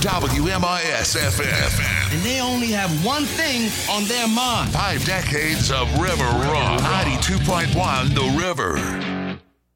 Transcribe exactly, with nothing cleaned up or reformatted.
W M I S F M. And they only have one thing on their mind. Five decades of River Rock. ninety-two point one The River.